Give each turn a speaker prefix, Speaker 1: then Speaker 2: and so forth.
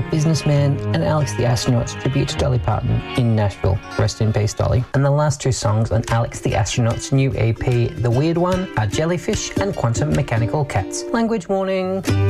Speaker 1: Businessman and Alex the Astronaut's tribute to Dolly Parton in Nashville. Rest in peace, Dolly. And the last two songs on Alex the Astronaut's new EP, The Weird One, are Jellyfish and Quantum Mechanical Cats. Language warning.